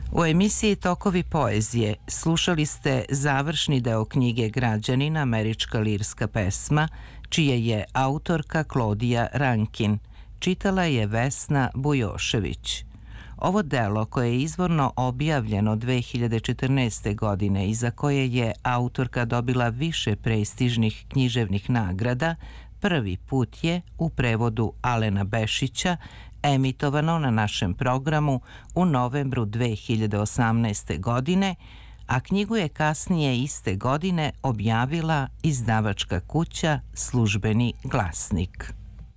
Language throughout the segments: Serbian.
U emisiji Tokovi poezije slušali ste završni deo knjige Građanin, američka lirska pesma, čije je autorka Klodija Rankin. Čitala je Vesna Bujošević. Ovo delo, koje je izvorno objavljeno 2014. godine i za koje je autorka dobila više prestižnih književnih nagrada, prvi put je, u prevodu Alena Bešića, emitovano na našem programu u novembru 2018. godine, a knjigu je kasnije iste godine objavila izdavačka kuća Službeni glasnik.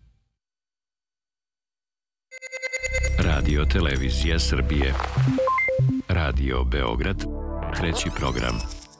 Radio Televizija Srbije. Radio Beograd. Treći program.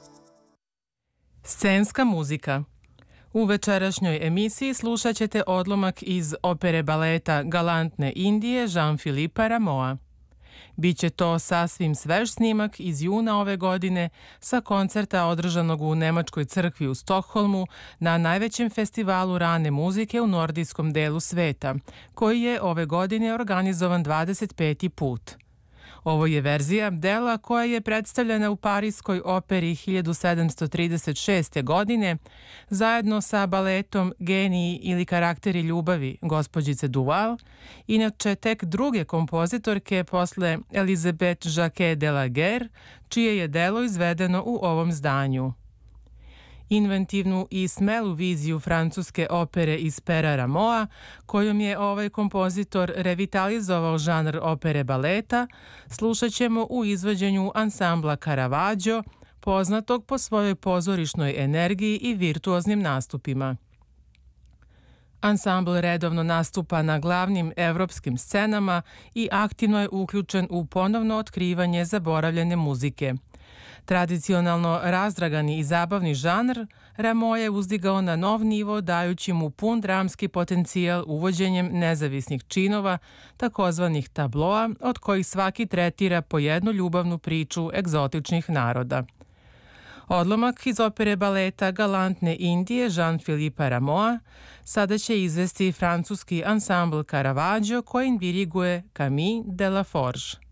Scenska muzika. U večerašnjoj emisiji slušat ćete odlomak iz opere baleta Galantne Indije Jean-Philippa Rameau'a. Biće to sasvim svež snimak iz juna ove godine sa koncerta održanog u Nemačkoj crkvi u Stokholmu na najvećem festivalu rane muzike u nordijskom delu sveta, koji je ove godine organizovan 25. put. Ovo je verzija dela koja je predstavljena u Parijskoj operi 1736. godine zajedno sa baletom Geniji ili karakteri ljubavi gospođice Duval, inače tek druge kompozitorke posle Elisabeth Jacquet de la Guerre, čije je delo izvedeno u ovom zdanju. Inventivnu i smelu viziju francuske opere iz pera Rameau'a, kojom je ovaj kompozitor revitalizovao žanr opere baleta, slušat ćemo u izvođenju ansambla Caravaggio, poznatog po svojoj pozorišnoj energiji i virtuoznim nastupima. Ansambl redovno nastupa na glavnim evropskim scenama i aktivno je uključen u ponovno otkrivanje zaboravljene muzike. Tradicionalno razdragani i zabavni žanr Rameau je uzdigao na nov nivo dajući mu pun dramski potencijal uvođenjem nezavisnih činova, takozvanih tabloa, od kojih svaki tretira po jednu ljubavnu priču egzotičnih naroda. Odlomak iz opere baleta Galantne Indije Jean-Philippa Rameau'a sada će izvesti francuski ansambl Caravaggio kojim diriguje Camille Delaforge.